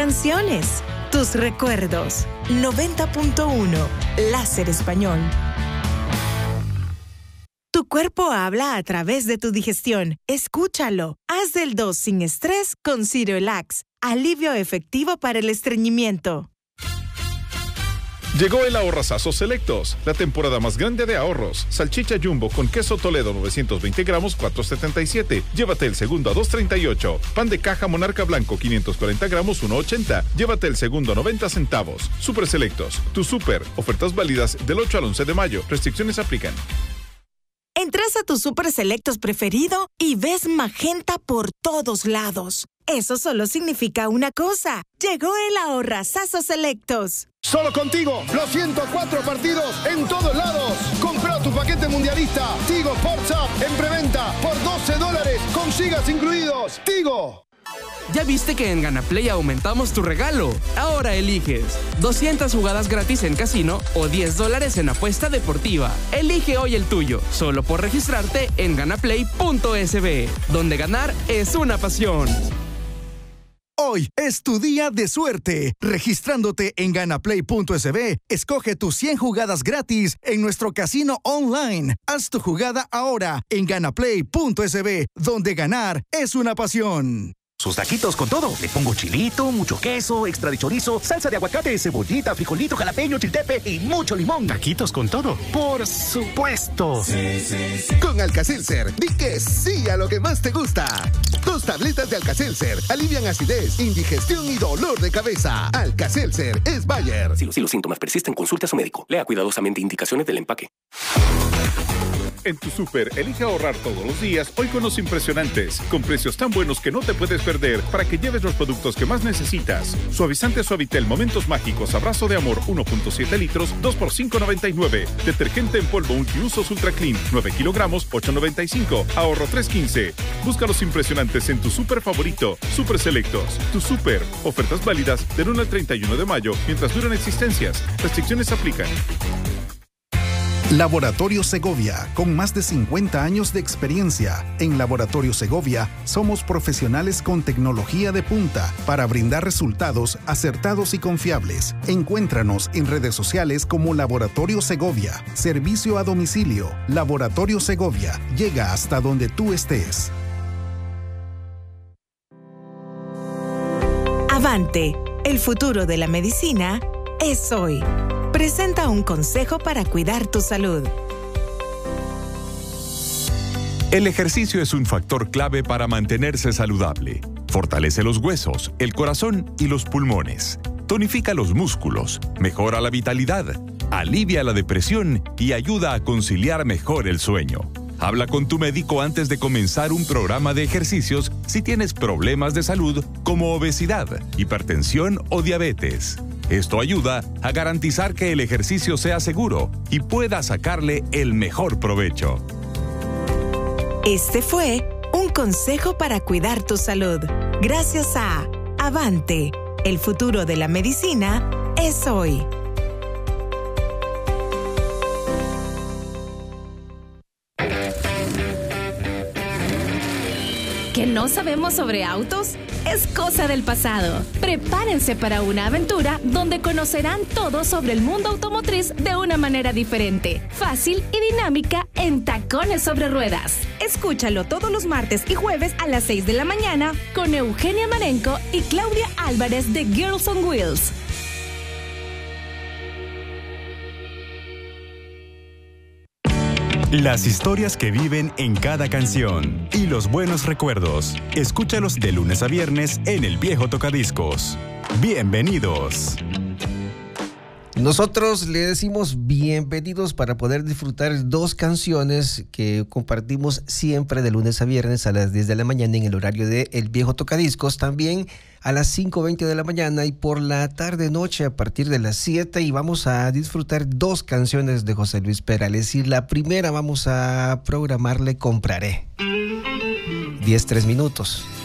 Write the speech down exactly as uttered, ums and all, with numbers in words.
canciones, tus recuerdos. noventa punto uno, Láser Español. Tu cuerpo habla a través de tu digestión. Escúchalo. Haz del dos sin estrés con Cirelax. Alivio efectivo para el estreñimiento. Llegó el Ahorrazazo Selectos, la temporada más grande de ahorros. Salchicha Jumbo con queso Toledo novecientos veinte gramos, cuatro setenta y siete. Llévate el segundo a dos treinta y ocho. Pan de caja Monarca Blanco quinientos cuarenta gramos, uno ochenta. Llévate el segundo a noventa centavos. Super Selectos, tu super. Ofertas válidas del ocho al once de mayo. Restricciones aplican. Entras a tu Super Selectos preferido y ves magenta por todos lados. Eso solo significa una cosa. Llegó el Ahorrazazo Selectos. Solo contigo, los ciento cuatro partidos en todos lados. Compra tu paquete mundialista Tigo Sports App en preventa por doce dólares con gigas incluidos. Tigo. ¿Ya viste que en Ganaplay aumentamos tu regalo? Ahora eliges doscientas jugadas gratis en casino o diez dólares en apuesta deportiva. Elige hoy el tuyo, solo por registrarte en ganaplay punto es be, donde ganar es una pasión. Hoy es tu día de suerte. Registrándote en ganaplay punto es be, escoge tus cien jugadas gratis en nuestro casino online. Haz tu jugada ahora en ganaplay punto es be, donde ganar es una pasión. Sus taquitos con todo. Le pongo chilito, mucho queso, extra de chorizo, salsa de aguacate, cebollita, frijolito, jalapeño, chiltepe y mucho limón. Taquitos con todo. Por supuesto. Sí, sí, sí. Con Alka-Seltzer, di que sí a lo que más te gusta. Dos tabletas de Alka-Seltzer alivian acidez, indigestión y dolor de cabeza. Alka-Seltzer es Bayer. Si los, si los síntomas persisten, consulte a su médico. Lea cuidadosamente indicaciones del empaque. En tu súper, elige ahorrar todos los días hoy con los impresionantes, con precios tan buenos que no te puedes perder para que lleves los productos que más necesitas. Suavizante Suavitel Momentos Mágicos Abrazo de Amor uno punto siete litros, dos por cinco noventa y nueve. Detergente en polvo multiusos Ultra Clean, nueve kilogramos, ocho noventa y cinco. Ahorro tres quince. Busca los impresionantes en tu súper favorito. Súper Selectos. Tu súper. Ofertas válidas del uno al treinta y uno de mayo mientras duran existencias. Restricciones aplican. Laboratorio Segovia, con más de cincuenta años de experiencia. En Laboratorio Segovia somos profesionales con tecnología de punta para brindar resultados acertados y confiables. Encuéntranos en redes sociales como Laboratorio Segovia. Servicio a domicilio. Laboratorio Segovia. Llega hasta donde tú estés. Avante. El futuro de la medicina es hoy. Presenta un consejo para cuidar tu salud. El ejercicio es un factor clave para mantenerse saludable. Fortalece los huesos, el corazón y los pulmones. Tonifica los músculos, mejora la vitalidad, alivia la depresión y ayuda a conciliar mejor el sueño. Habla con tu médico antes de comenzar un programa de ejercicios si tienes problemas de salud como obesidad, hipertensión o diabetes. Esto ayuda a garantizar que el ejercicio sea seguro y pueda sacarle el mejor provecho. Este fue un consejo para cuidar tu salud. Gracias a Avante. El futuro de la medicina es hoy. ¿Que no sabemos sobre autos? Es cosa del pasado. Prepárense para una aventura donde conocerán todo sobre el mundo automotriz de una manera diferente, fácil y dinámica en Tacones sobre Ruedas. Escúchalo todos los martes y jueves a las seis de la mañana con Eugenia Marenco y Claudia Álvarez de Girls on Wheels. Las historias que viven en cada canción y los buenos recuerdos. Escúchalos de lunes a viernes en El Viejo Tocadiscos. Bienvenidos. Nosotros le decimos bienvenidos para poder disfrutar dos canciones que compartimos siempre de lunes a viernes a las diez de la mañana en el horario de El Viejo Tocadiscos. También a las cinco veinte de la mañana y por la tarde-noche a partir de las siete, y vamos a disfrutar dos canciones de José Luis Perales. Y la primera vamos a programarle Compraré. diez, tres minutos.